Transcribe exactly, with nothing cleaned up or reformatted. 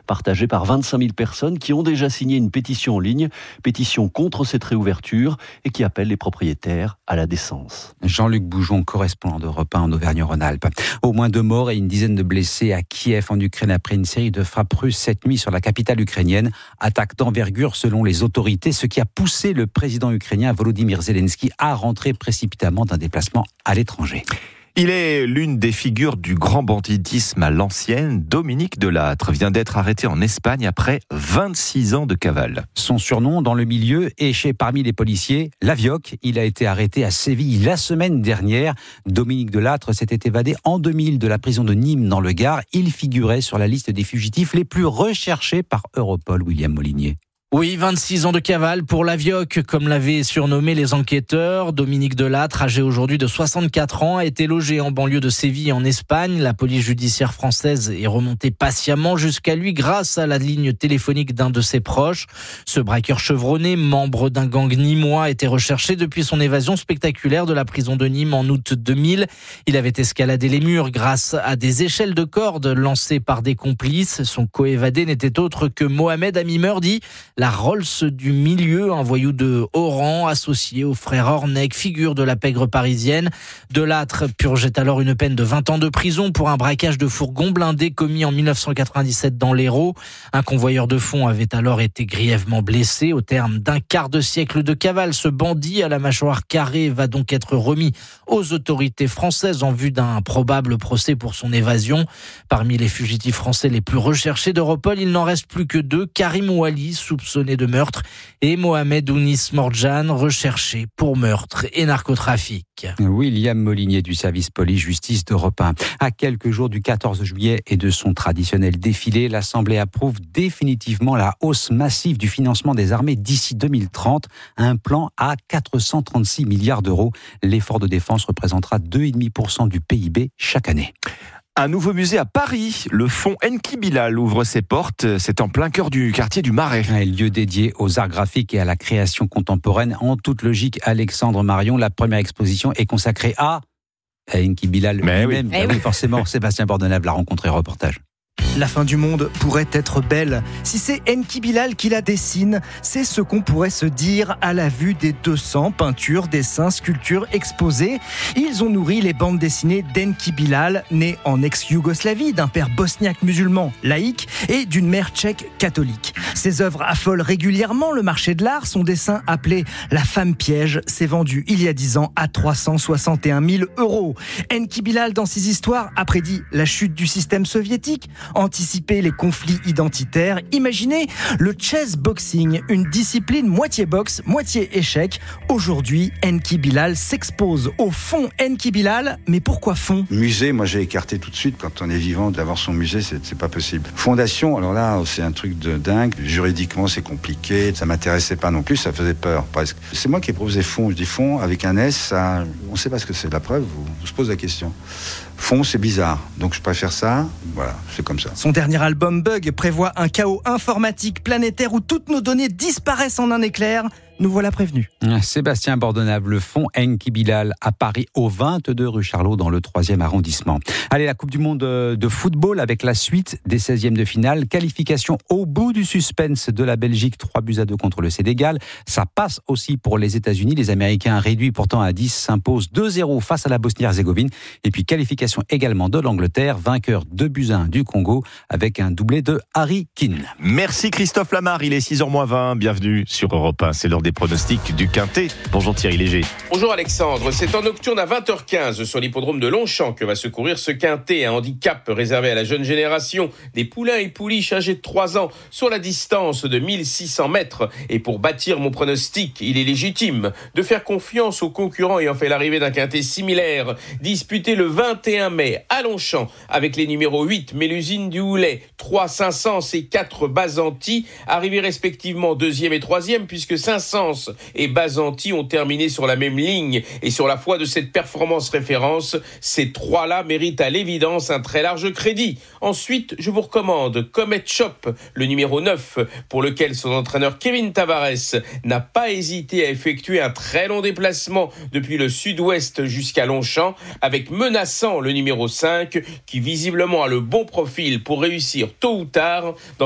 partagé par vingt-cinq mille personnes qui ont déjà signé une pétition en ligne, pétition contre cette réouverture et qui appelle les propriétaires à la décence. Jean-Luc Boujon, correspondant d'Europe un en Auvergne-Rhône-Alpes. Au moins deux morts et une dizaine de blessés à Kiev en Ukraine après une série de frappes russes cette nuit sur la capitale ukrainienne. Attaque d'envergure selon les autorités, ce qui a poussé le président ukrainien Volodymyr Zelensky à rentrer précipitamment d'un déplacement à l'étranger. Il est l'une des figures du grand banditisme à l'ancienne. Dominique Delattre vient d'être arrêté en Espagne après vingt-six ans de cavale. Son surnom dans le milieu est chez parmi les policiers, l'Avioc. Il a été arrêté à Séville la semaine dernière. Dominique Delattre s'était évadé en deux mille de la prison de Nîmes dans le Gard. Il figurait sur la liste des fugitifs les plus recherchés par Europol. William Molinier. Oui, vingt-six ans de cavale pour l'Avioc, comme l'avaient surnommé les enquêteurs. Dominique Delattre, âgé aujourd'hui de soixante-quatre ans, a été logé en banlieue de Séville en Espagne. La police judiciaire française est remontée patiemment jusqu'à lui grâce à la ligne téléphonique d'un de ses proches. Ce braqueur chevronné, membre d'un gang nîmois, était recherché depuis son évasion spectaculaire de la prison de Nîmes en août deux mille. Il avait escaladé les murs grâce à des échelles de corde lancées par des complices. Son coévadé n'était autre que Mohamed Ami Meurdi, la Rolls du milieu, un voyou de haut rang associé au frère Ornec, figure de la pègre parisienne. Delattre purgeait alors une peine de vingt ans de prison pour un braquage de fourgon blindé commis en dix-neuf cent quatre-vingt-dix-sept dans l'Hérault. Un convoyeur de fonds avait alors été grièvement blessé. Au terme d'un quart de siècle de cavale, ce bandit à la mâchoire carrée va donc être remis aux autorités françaises en vue d'un probable procès pour son évasion. Parmi les fugitifs français les plus recherchés d'Europol, il n'en reste plus que deux. Karim Ouali, soupçonné de meurtre, et Mohamed Ounis Morjan, recherché pour meurtre et narcotrafic. William Molinier du service police-justice d'Europe un. À quelques jours du quatorze juillet et de son traditionnel défilé, l'Assemblée approuve définitivement la hausse massive du financement des armées d'ici deux mille trente, un plan à quatre cent trente-six milliards d'euros. L'effort de défense représentera deux virgule cinq pour cent du P I B chaque année. Un nouveau musée à Paris, le fonds Enki Bilal ouvre ses portes. C'est en plein cœur du quartier du Marais. Un lieu dédié aux arts graphiques et à la création contemporaine. En toute logique, Alexandre Marion, la première exposition est consacrée à, à Enki Bilal Mais lui-même. oui. Ah oui, forcément, Sébastien Bordenave l'a rencontré, reportage. La fin du monde pourrait être belle. Si c'est Enki Bilal qui la dessine, c'est ce qu'on pourrait se dire à la vue des deux cents peintures, dessins, sculptures exposées. Ils ont nourri les bandes dessinées d'Enki Bilal, né en ex-Yougoslavie, d'un père bosniaque musulman laïque et d'une mère tchèque catholique. Ses œuvres affolent régulièrement le marché de l'art. Son dessin appelé La femme piège s'est vendu il y a dix ans à trois cent soixante et un mille euros. Enki Bilal, dans ses histoires, a prédit la chute du système soviétique, anticiper les conflits identitaires, imaginez le chess boxing, une discipline moitié boxe, moitié échec. Aujourd'hui, Enki Bilal s'expose au fonds Enki Bilal, mais pourquoi fonds ? Musée, moi j'ai écarté tout de suite, quand on est vivant, d'avoir son musée, c'est, c'est pas possible. Fondation, alors là, c'est un truc de dingue, juridiquement c'est compliqué, ça m'intéressait pas non plus, ça faisait peur presque. C'est moi qui ai proposé fonds, je dis fonds avec un S, ça, on sait pas ce que c'est, la preuve, vous, vous se pose la question. Fonds, c'est bizarre, donc je préfère ça, voilà, c'est comme ça. Son dernier album Bug prévoit un chaos informatique planétaire où toutes nos données disparaissent en un éclair. Nous voilà prévenus. Sébastien Bordenave, le fonds Enki Bilal à Paris, au vingt-deux rue Charlot, dans le troisième arrondissement. Allez, la Coupe du Monde de football avec la suite des seizièmes de finale. Qualification au bout du suspense de la Belgique, trois buts à deux contre le Sénégal. Ça passe aussi pour les États-Unis. Les Américains, réduits pourtant à dix, s'imposent deux zéro face à la Bosnie-Herzégovine. Et puis qualification également de l'Angleterre, vainqueur deux buts à un du Congo, avec un doublé de Harry Kane. Merci Christophe Lamar, il est six heures moins vingt. Bienvenue sur Europe un. C'est l'heure des pronostics du Quintet. Bonjour Thierry Léger. Bonjour Alexandre, c'est en nocturne à vingt heures quinze sur l'hippodrome de Longchamp que va se courir ce Quintet, un handicap réservé à la jeune génération, des poulains et pouliches âgés de trois ans sur la distance de mille six cents mètres. Et pour bâtir mon pronostic, il est légitime de faire confiance aux concurrents ayant fait l'arrivée d'un Quintet similaire, disputé le vingt et un mai à Longchamp avec les numéros huit Mélusine du Houlet, trois cinq-cents et quatre Bazanti, arrivés respectivement deuxième et troisième puisque cinq cents et Bazanti ont terminé sur la même ligne. Et sur la foi de cette performance référence, ces trois-là méritent à l'évidence un très large crédit. Ensuite, je vous recommande Comet Shop, le numéro neuf, pour lequel son entraîneur Kevin Tavares n'a pas hésité à effectuer un très long déplacement depuis le sud-ouest jusqu'à Longchamp, avec Menaçant, le numéro cinq, qui visiblement a le bon profil pour réussir tôt ou tard dans